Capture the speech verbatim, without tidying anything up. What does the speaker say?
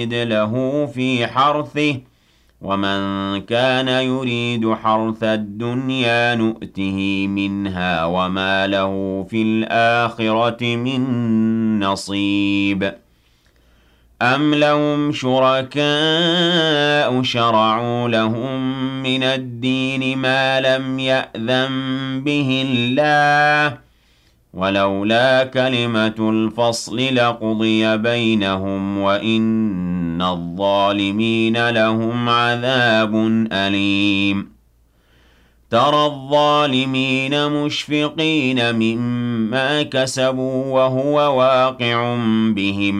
له في حرثه ومن كان يريد حرث الدنيا نؤته منها وما له في الآخرة من نصيب أم لهم شركاء شرعوا لهم من الدين ما لم يأذن به الله ولولا كلمة الفصل لقضي بينهم وإن الظالمين لهم عذاب أليم ترى الظالمين مشفقين مما كسبوا وهو واقع بهم